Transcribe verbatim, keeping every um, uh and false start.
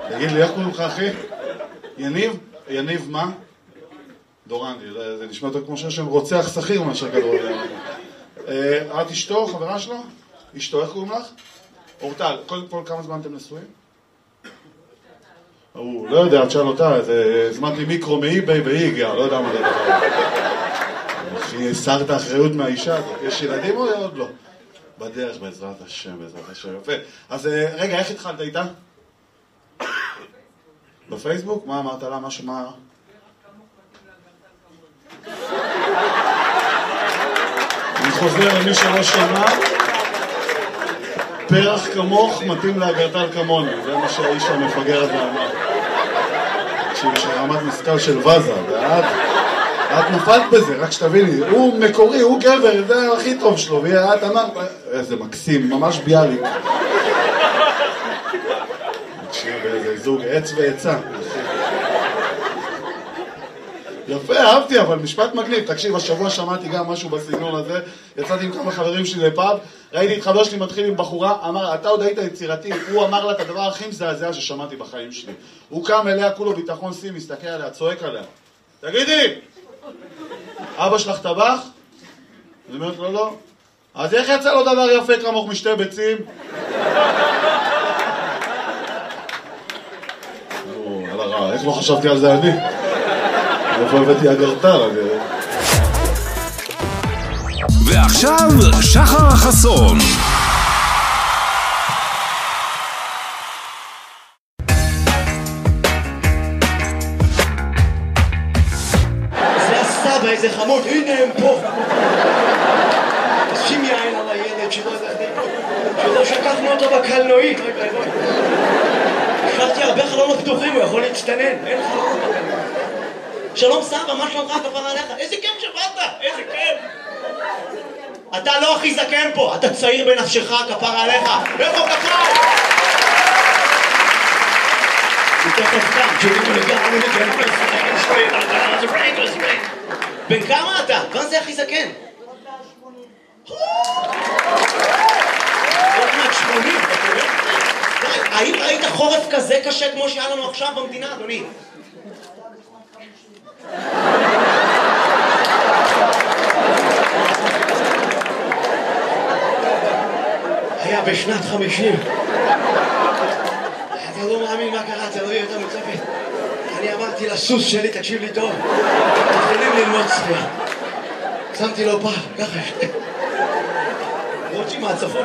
תגיד לי, איך קוראים לך אחי? יניב? יניב מה? דורני, זה נשמע יותר כמו שם רוצח שכיר מאשר כדורגל. את אשתו, חברה שלו? אשתו, איך קוראים לך? אורטל, קודם כל כמה זמן אתם נשואים? הוא לא יודע, תשאל אותה, הזמנתי מיקרו מאי-ביי והיא הגיעה, לא יודע מה זה דבר. אחי, שרת האחריות מהאישה הזאת. יש ילדים או עוד לא? בדרך, בעזרת השם, בעזרת השם. יפה. אז רגע, איך התחלת איתה? בפייסבוק? מה אמרת לה? משהו מה... אני חוזר למי שלא שמע, פרח כמוך מתאים לאגרטל כמוני, זה מה שהאיש המפגר הזה אמר. תקשיב, יש רמת משכל של וזה, ואת את נפלת בזה, רק שתביני, הוא מקורי, הוא גבר, זה הכי טוב שלו, ואת אמרת, איזה מקסים, ממש ביאליק. תקשיב, איזה זוג עץ ועצה. יפה, אהבתי, אבל משפט מגניב. תקשיב, השבוע שמעתי גם משהו בסגנון הזה, יצאתי עם כמה חברים שלי לפאב, ראיתי את חבר שלי מתחיל עם בחורה, אמר, אתה עוד היית יצירתי, הוא אמר לה את הדבר הכי מזעזע ששמעתי בחיים שלי. הוא קם אליה, כולו ביטחון סי, מסתכל עליה, צועק עליה. תגידי, אבא שלך טבח? אני אומרת לו, לא. אז איך יצא לו דבר יפה כמוך משתי ביצים? על הרע, איך לא חשבתי על זה אני? איפה הבאתי אגרטל, אני... ועכשיו, שחר חסון. זה הסבא, איזה חמוד, הנה הם פה. שים יין על הילד שלא שקפנו אותו בקלנועית. השארתי הרבה חלונות פתוחים, הוא יכול להצטנן, אין חלונות בקלנועית. שלום סבא, מה שלומך כפר עליך? איזה כיף שבאת, איזה כיף. אתה לא הכי זקן פה, אתה צעיר בנפשך כפר עליך. איפה כפר? בן כמה אתה? מה זה הכי זקן? עוד מעט שמונים, אתה רואה? האם ראית חורף כזה קשה כמו שהיה לנו עכשיו במדינה, אדוני? היה בשנת חמישים. אתה לא מאמין מה קרה, אתה לא יהיה יותר מצפת. אני אמרתי לסוס שלי, תקשיב לי טוב, תתחילים ללמוד צפייה. שמתי לו פעם, ככה. רוצים מהצפון.